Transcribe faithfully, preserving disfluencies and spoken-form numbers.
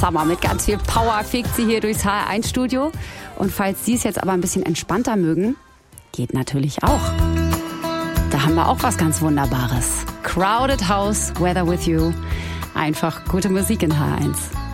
Summer. Mit ganz viel Power fegt sie hier durchs H R eins Studio. Und falls Sie es jetzt aber ein bisschen entspannter mögen, geht natürlich auch. Da haben wir auch was ganz Wunderbares. Crowded House, Weather With You. Einfach gute Musik in H R eins.